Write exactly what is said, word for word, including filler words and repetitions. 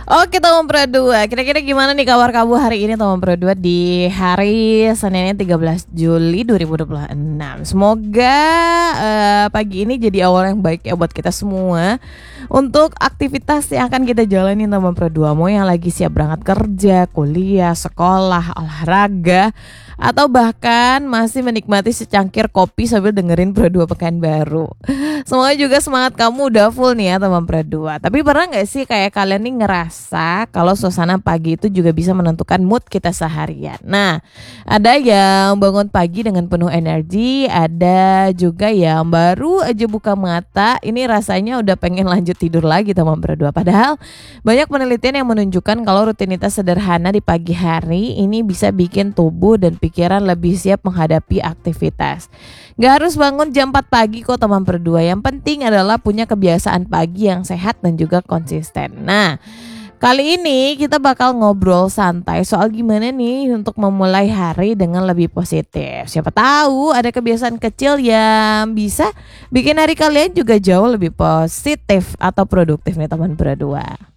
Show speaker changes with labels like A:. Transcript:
A: Oke teman Pro dua, kira-kira gimana nih kabar kamu hari ini teman Pro dua di hari Seninnya tiga belas Juli dua ribu dua puluh enam. Semoga uh, pagi ini jadi awal yang baik ya buat kita semua untuk aktivitas yang akan kita jalani teman Pro dua. Mau yang lagi siap berangkat kerja, kuliah, sekolah, olahraga, atau bahkan masih menikmati secangkir kopi sambil dengerin Pro dua Pekanbaru. Semoga juga semangat kamu udah full nih ya teman Pro dua. Tapi pernah gak sih kayak kalian nih ngerasa kalau suasana pagi itu juga bisa menentukan mood kita seharian? Nah, ada yang bangun pagi dengan penuh energi, ada juga yang baru aja buka mata, ini rasanya udah pengen lanjut tidur lagi teman Pro dua. Padahal banyak penelitian yang menunjukkan kalau rutinitas sederhana di pagi hari ini bisa bikin tubuh dan pikiran lebih siap menghadapi aktivitas. Gak harus bangun jam empat pagi kok teman Pro dua. Yang penting adalah punya kebiasaan pagi yang sehat dan juga konsisten. Nah, kali ini kita bakal ngobrol santai soal gimana nih untuk memulai hari dengan lebih positif. Siapa tahu ada kebiasaan kecil yang bisa bikin hari kalian juga jauh lebih positif atau produktif nih teman Pro dua.